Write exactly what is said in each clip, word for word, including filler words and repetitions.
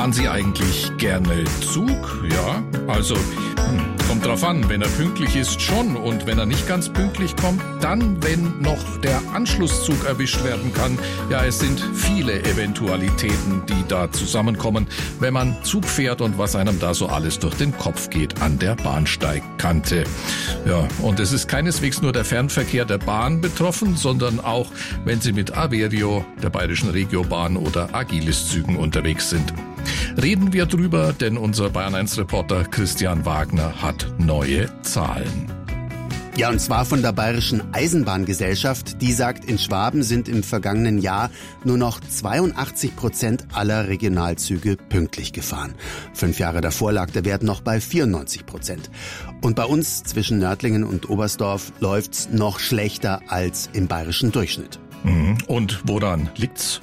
Fahren Sie eigentlich gerne Zug? Ja, also hm, kommt drauf an. Wenn er pünktlich ist, schon. Und wenn er nicht ganz pünktlich kommt, dann, wenn noch der Anschlusszug erwischt werden kann. Ja, es sind viele Eventualitäten, die da zusammenkommen, wenn man Zug fährt und was einem da so alles durch den Kopf geht an der Bahnsteigkante. Ja, und es ist keineswegs nur der Fernverkehr der Bahn betroffen, sondern auch, wenn Sie mit Averio, der Bayerischen Regiobahn oder Agilis-Zügen unterwegs sind. Reden wir drüber, denn unser Bayern eins Reporter Christian Wagner hat neue Zahlen. Ja, und zwar von der Bayerischen Eisenbahngesellschaft. Die sagt, in Schwaben sind im vergangenen Jahr nur noch zweiundachtzig Prozent aller Regionalzüge pünktlich gefahren. Fünf Jahre davor lag der Wert noch bei vierundneunzig Prozent. Und bei uns zwischen Nördlingen und Oberstdorf läuft's noch schlechter als im bayerischen Durchschnitt. Und woran liegt's?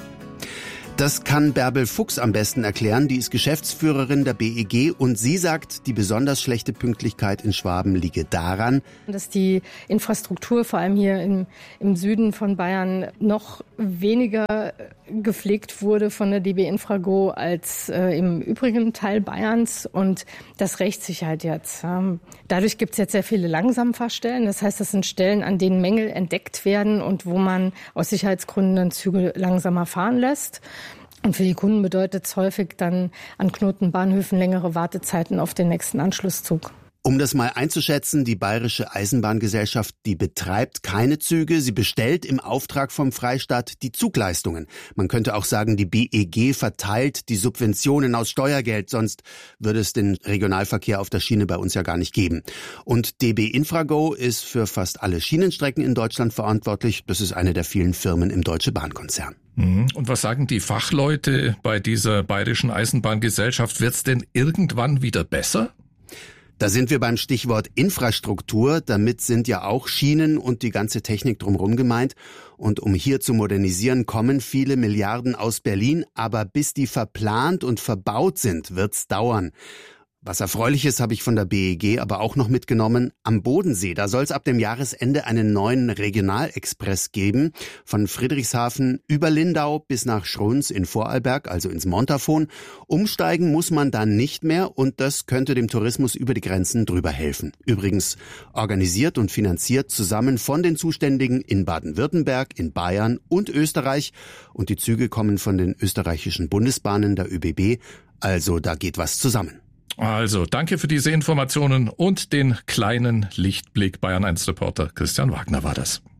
Das kann Bärbel Fuchs am besten erklären. Die ist Geschäftsführerin der B E G und sie sagt, die besonders schlechte Pünktlichkeit in Schwaben liege daran, dass die Infrastruktur vor allem hier im, im Süden von Bayern noch weniger gepflegt wurde von der D B Infrago als äh, im übrigen Teil Bayerns, und das rächt sich halt jetzt. Ähm, dadurch gibt es jetzt sehr viele Langsamfahrstellen. Das heißt, das sind Stellen, an denen Mängel entdeckt werden und wo man aus Sicherheitsgründen dann Züge langsamer fahren lässt. Und für die Kunden bedeutet es häufig dann an Knotenbahnhöfen längere Wartezeiten auf den nächsten Anschlusszug. Um das mal einzuschätzen, die Bayerische Eisenbahngesellschaft, die betreibt keine Züge, sie bestellt im Auftrag vom Freistaat die Zugleistungen. Man könnte auch sagen, die B E G verteilt die Subventionen aus Steuergeld, sonst würde es den Regionalverkehr auf der Schiene bei uns ja gar nicht geben. Und D B Infrago ist für fast alle Schienenstrecken in Deutschland verantwortlich. Das ist eine der vielen Firmen im Deutsche Bahnkonzern. Und was sagen die Fachleute bei dieser Bayerischen Eisenbahngesellschaft? Wird's denn irgendwann wieder besser? Da sind wir beim Stichwort Infrastruktur. Damit sind ja auch Schienen und die ganze Technik drumherum gemeint. Und um hier zu modernisieren, kommen viele Milliarden aus Berlin. Aber bis die verplant und verbaut sind, wird's dauern. Was Erfreuliches habe ich von der B E G aber auch noch mitgenommen. Am Bodensee, da soll es ab dem Jahresende einen neuen Regionalexpress geben. Von Friedrichshafen über Lindau bis nach Schruns in Vorarlberg, also ins Montafon. Umsteigen muss man dann nicht mehr und das könnte dem Tourismus über die Grenzen drüber helfen. Übrigens organisiert und finanziert zusammen von den Zuständigen in Baden-Württemberg, in Bayern und Österreich. Und die Züge kommen von den österreichischen Bundesbahnen, der ÖBB. Also da geht was zusammen. Also, danke für diese Informationen und den kleinen Lichtblick. Bayern eins Reporter Christian Wagner war das.